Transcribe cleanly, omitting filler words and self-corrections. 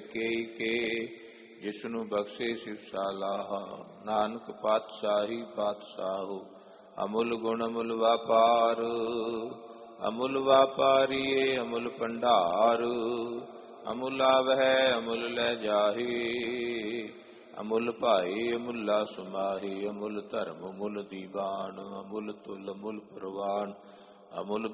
ਕੇਈ ਕੇ, ਜਿਸਨੂੰ ਬਖਸ਼ੇ ਸਿਵ ਸਾਲਾਹਾ। ਨਾਨਕ ਪਾਤਸ਼ਾਹੀ ਪਾਤਸ਼ਾਹੋ, ਅਮੁੱਲ ਗੁਣ ਅਮੁੱਲ ਵਾਪਾਰ। ਅਮੁੱਲ ਵਾਪਾਰੀਏ ਅਮੁੱਲ ਭੰਡਾਰ, ਅਮੁੱਲ ਆਵਹਿ ਅਮੁੱਲ ਲੈ ਜਾਹੀ। ਅਮੁੱਲ ਭਾਈ ਅਮੁੱਲਾ ਸੁਮਾਹੀ, ਅਮੁੱਲ ਧਰਮ ਅਮੁੱਲ ਦੀਵਾਨ। ਅਮੁੱਲ ਤੁਲ ਅਮੁੱਲ ਪ੍ਰਵਾਨ, ਅਮੁੱਲ